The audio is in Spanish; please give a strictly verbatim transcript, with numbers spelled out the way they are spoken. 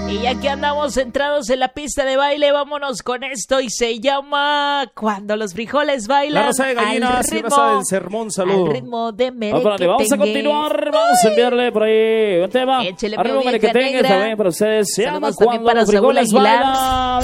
Y ya que andamos centrados en la pista de baile, vámonos con esto y se llama Cuando los frijoles bailan. La raza de gallinas y raza del sermón, saludo. Al ritmo de merengue. Vamos, vamos a continuar, vamos a enviarle por ahí un tema. Échele Arriba mi merengue vieja negra. también para ustedes. Se llama Saludos también Cuando para los Saúl frijoles Aguilar. bailan.